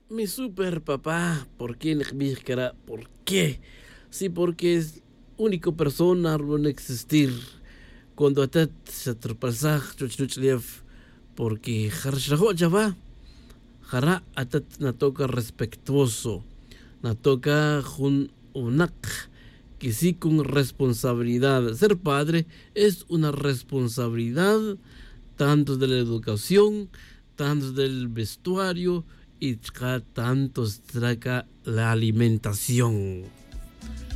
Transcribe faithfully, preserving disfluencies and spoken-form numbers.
Mi super papá, ¿por qué Nijmíjcara? ¿Por qué? Sí, porque es única persona no existir. Cuando atat se tropezaj chuchluchliev, porque Harshaho ya va, Jara atat na toca respetuoso, na toca jun unak, que sí con responsabilidad. Ser padre es una responsabilidad tanto de la educación, tanto del vestuario y tanto traca la alimentación.